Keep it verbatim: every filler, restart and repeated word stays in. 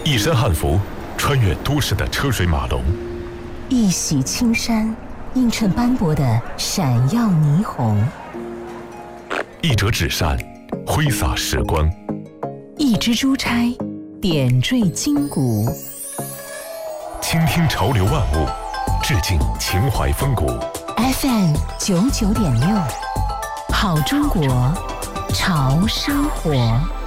一身汉服，穿越都市的车水马龙； 一袭青衫，映衬斑驳的闪耀霓虹； 一折纸扇，挥洒时光； 一支珠钗，点缀筋骨。 倾听潮流万物，致敬情怀风骨。 F M 九九点六，好中国，潮生活。